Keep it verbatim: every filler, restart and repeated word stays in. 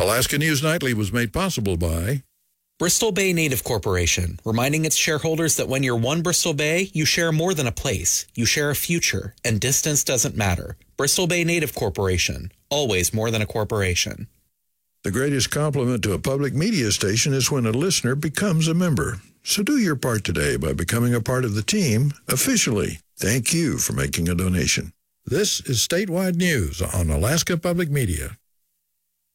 Alaska News Nightly was made possible by Bristol Bay Native Corporation, reminding its shareholders that when you're one Bristol Bay, you share more than a place. You share a future, and distance doesn't matter. Bristol Bay Native Corporation, always more than a corporation. The greatest compliment to a public media station is when a listener becomes a member. So do your part today by becoming a part of the team officially. Thank you for making a donation. This is Statewide News on Alaska Public Media.